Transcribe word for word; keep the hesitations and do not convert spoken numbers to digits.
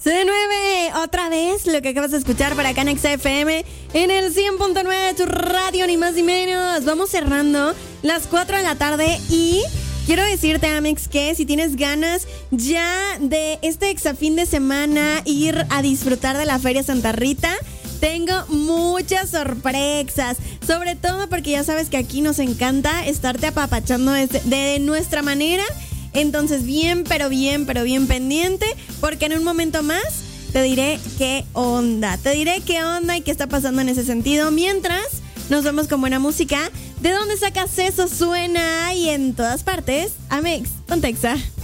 C nueve, otra vez lo que acabas de escuchar para acá en X F M en el cien punto nueve de tu radio, ni más ni menos. Vamos cerrando las cuatro de la tarde y quiero decirte, Amex, que si tienes ganas ya de este exafín de semana ir a disfrutar de la Feria Santa Rita, tengo muchas sorpresas, sobre todo porque ya sabes que aquí nos encanta estarte apapachando de, de nuestra manera. Entonces bien, pero bien, pero bien pendiente, porque en un momento más te diré qué onda, te diré qué onda y qué está pasando en ese sentido. Mientras, nos vemos con buena música. ¿De dónde sacas eso? Suena y en todas partes. Amex, ponte Exa.